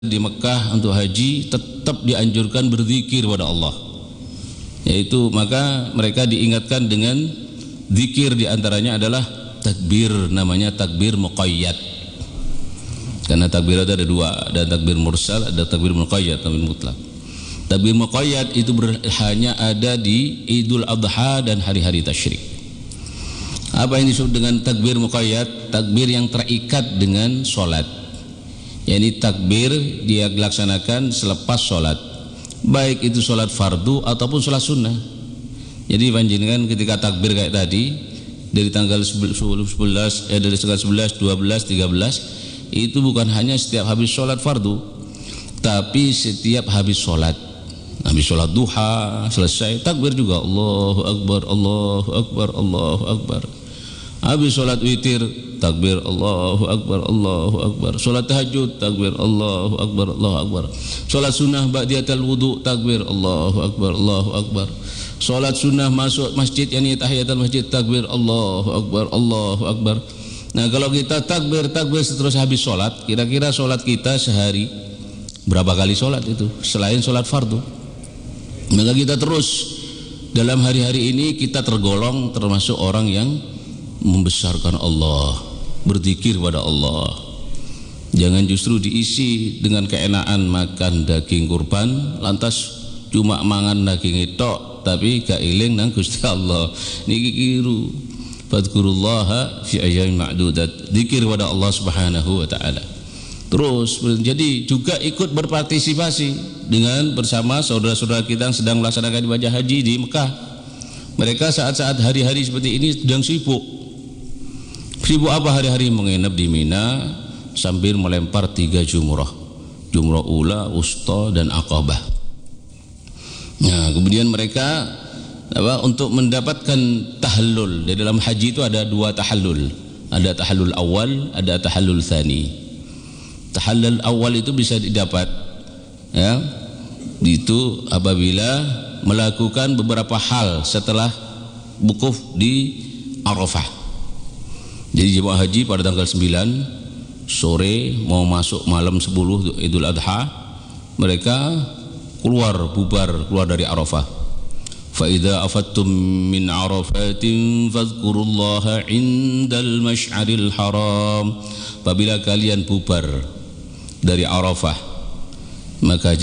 di Mekah untuk haji tetap dianjurkan berzikir kepada Allah. Yaitu maka mereka diingatkan dengan zikir, diantaranya adalah takbir, namanya takbir muqayyad. Karena takbir ada dua, ada takbir mursal, ada takbir muqayyad, takbir mutlak. Takbir muqayyad itu hanya ada di Idul Adha dan hari-hari tasyrik. Apa yang disebut dengan takbir muqayyad? Takbir yang terikat dengan sholat. Yani takbir dia dilaksanakan selepas sholat, baik itu sholat fardu ataupun sholat sunnah. Jadi panjenengan ketika takbir kayak tadi dari tanggal 11, dari tanggal 11, 12, 13 itu bukan hanya setiap habis sholat fardu, tapi setiap habis sholat duha selesai takbir juga, Allahu Akbar, Allahu Akbar, Allahu Akbar. Habis sholat witir takbir, Allahu Akbar, Allahu Akbar. Sholat tahajud takbir, Allahu Akbar, Allahu Akbar. Sholat sunnah ba'diyatul wudu takbir, Allahu Akbar, Allahu Akbar. Sholat sunnah masuk masjid yani tahiyatul masjid takbir, Allahu Akbar, Allahu Akbar. Nah, kalau kita takbir seterusnya habis sholat, kira-kira sholat kita sehari berapa kali sholat itu selain sholat fardu? Maka kita terus dalam hari-hari ini kita tergolong termasuk orang yang membesarkan Allah, berzikir kepada Allah. Jangan justru diisi dengan keenaan makan daging kurban lantas cuma mangan daging itu tapi gak eling nang Gusti Allah. Niki kiru. Fadhkurullaha fi ayyamin ma'dudat. Zikir kepada Allah Subhanahu wa taala. Terus jadi juga ikut berpartisipasi dengan bersama saudara-saudara kita yang sedang melaksanakan ibadah haji di Mekah. Mereka saat-saat hari-hari seperti ini sedang sibuk. Sibuk apa hari-hari? Menginap di Mina sambil melempar 3 jumrah. Jumrah ula, wusta dan aqabah. Nah, kemudian mereka untuk mendapatkan tahallul. Di dalam haji itu ada 2 tahallul. Ada tahallul awal, ada tahallul tsani. Tahallul awal itu bisa didapat ya. Itu apabila melakukan beberapa hal setelah wukuf di Arafah. Jadi jemaah haji pada tanggal 9 sore mau masuk malam 10 Idul Adha, mereka keluar dari Arafah. Fa idza afattum min Arafatin fadhkurullaha 'indal masy'aril haram. Apabila kalian bubar dari Arafah, maka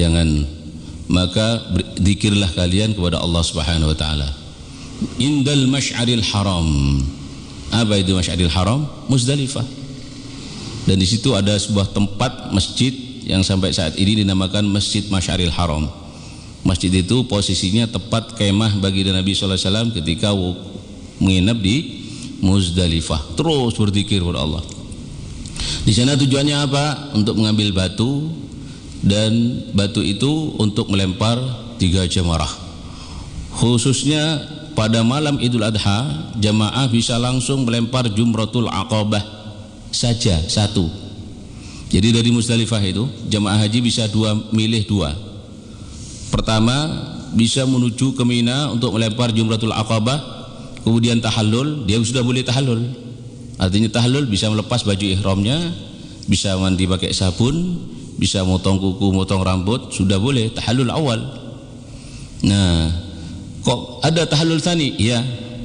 zikirlah kalian kepada Allah Subhanahu wa taala. Indal masy'aril haram. Apa itu Masy'aril Haram? Muzdalifah. Dan di situ ada sebuah tempat masjid yang sampai saat ini dinamakan Masjid Masy'aril Haram. Masjid itu posisinya tepat kemah bagi Nabi sallallahu alaihi wasallam ketika menginap di Muzdalifah. Terus berzikir kepada Allah. Di sana tujuannya apa? Untuk mengambil batu, dan batu itu untuk melempar 3 jamrah. Khususnya pada malam Idul Adha, jamaah bisa langsung melempar jumratul aqabah saja, 1. Jadi dari Muzdalifah itu jamaah haji bisa milih 2. Pertama bisa menuju ke Mina untuk melempar jumratul aqabah, kemudian tahallul, dia sudah boleh tahallul. Artinya tahallul bisa melepas baju ihramnya, bisa mandi pakai sabun, bisa motong kuku, motong rambut, sudah boleh tahallul awal. Nah, kok ada tahallul tsani? Ya,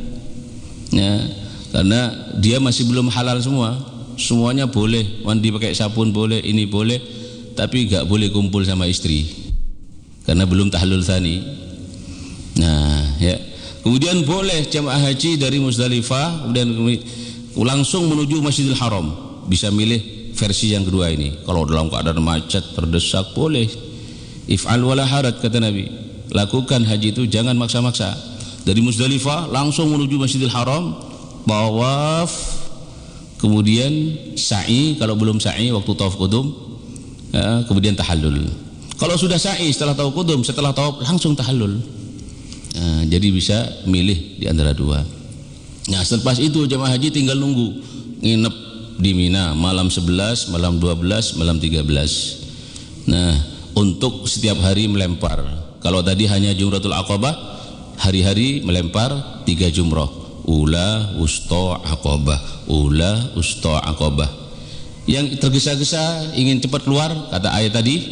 karena dia masih belum halal semua. Semuanya boleh, mandi pakai sabun boleh, ini boleh, tapi gak boleh kumpul sama istri karena belum tahallul tsani. Nah, ya. Kemudian boleh jamaah haji dari Muzdalifah kemudian langsung menuju Masjidil Haram. Bisa milih versi yang kedua ini. Kalau dalam keadaan macet, terdesak, boleh. If'al wala haraj, kata Nabi. Lakukan haji itu jangan maksa-maksa. Dari Muzdalifah langsung menuju Masjidil Haram, tawaf, kemudian sa'i. Kalau belum sa'i waktu tawaf qudum, kemudian tahallul. Kalau sudah sa'i setelah tawaf qudum, setelah tawaf langsung tahallul. Jadi bisa milih di antara 2. Nah, selepas itu jemaah haji tinggal nunggu nginep di Mina malam 11, malam 12, malam 13. Nah, untuk setiap hari melempar. Kalau tadi hanya jumratul aqabah, hari-hari melempar 3 jumrah. Ula, wusta, aqabah. Ula, wusta, aqabah. yang tergesa-gesa ingin cepat keluar, kata ayat tadi,